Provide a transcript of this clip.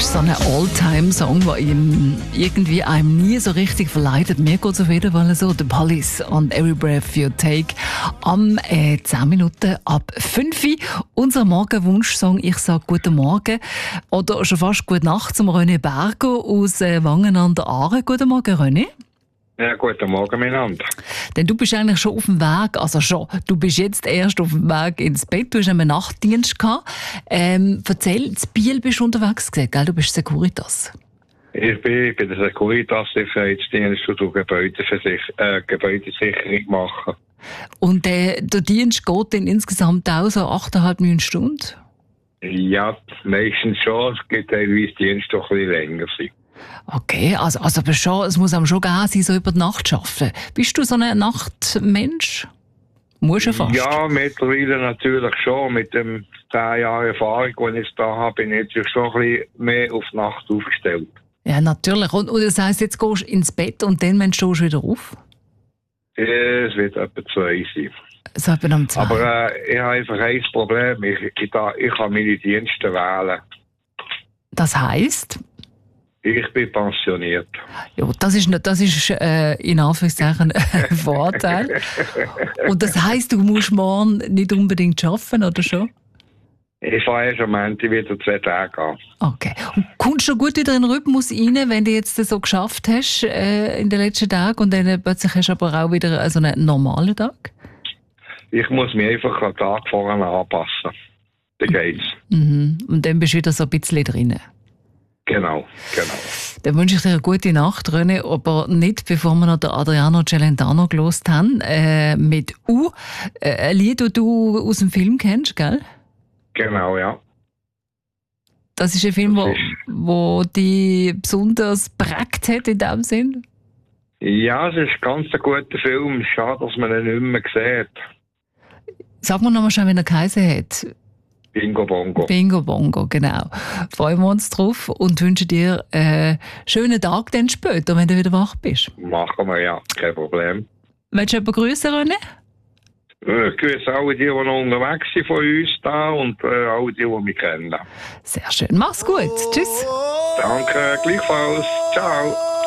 ist so ein All-Time-Song, der irgendwie einem nie so richtig verleidet. Mir geht es auf jeden Fall so. The Police und Every Breath You Take am 10 Minuten ab 5 Uhr. Unser Morgenwunschsong «Ich sage guten Morgen» oder schon fast «Gute Nacht» zum René Berger aus Wangen an der Aare. Guten Morgen, René. Ja, guten Morgen miteinander. Denn du bist eigentlich schon auf dem Weg, du bist jetzt erst auf dem Weg ins Bett, du hast einen Nachtdienst gehabt. Erzähl, in Biel bist du unterwegs gewesen, gell? Du bist Securitas. Ich bin bei der Securitas Sicherheitsdienst und Gebäudesicherung machen. Und der Dienst geht dann insgesamt auch so 8,5-9 Stunden? Ja, meistens schon. Es gibt teilweise Dienste, die ein bisschen länger sind. Okay, also aber schon, es muss einem schon gehen sein, so über die Nacht arbeiten. Bist du so ein Nachtmensch? Musst du fast? Ja, mittlerweile natürlich schon. Mit dem 10 Jahren Erfahrung, die ich da habe, bin ich jetzt schon ein bisschen mehr auf die Nacht aufgestellt. Ja, natürlich. Und das heisst, jetzt gehst du ins Bett und dann stehst du wieder auf? Es wird etwa 2 sein. So etwa um 2. Aber ich habe einfach ein Problem. Ich kann meine Dienste wählen. Das heisst? Ich bin pensioniert. Ja, das ist in Anführungszeichen ein Vorteil. Und das heisst, du musst morgen nicht unbedingt arbeiten, oder schon? Ich fahre erst am Montag wieder 2 Tage an. Okay. Und kommst du gut wieder in den Rhythmus rein, wenn du jetzt das so geschafft hast in den letzten Tagen und dann plötzlich hast du aber auch wieder einen normalen Tag? Ich muss mich einfach einen Tag vorher anpassen. Dann geht's. Mhm. Und dann bist du wieder so ein bisschen drin. Genau. Dann wünsche ich dir eine gute Nacht, René, aber nicht, bevor wir noch den Adriano Celentano gelost haben, mit U. Ein Lied, das du aus dem Film kennst, gell? Genau, ja. Das ist ein Film, wo dich besonders prägt hat in dem Sinn? Ja, es ist ein ganz guter Film. Schade, dass man ihn nicht mehr sieht. Sag mir noch mal schnell, wie er geheißen hat. Bingo Bongo. Bingo Bongo, genau. Freuen wir uns drauf und wünschen dir einen schönen Tag dann später, wenn du wieder wach bist. Machen wir, ja. Kein Problem. Willst du jemanden grüßen, René? Ich grüße alle die noch unterwegs sind von uns da und alle die mich kennen. Sehr schön. Mach's gut. Tschüss. Danke, gleichfalls. Ciao.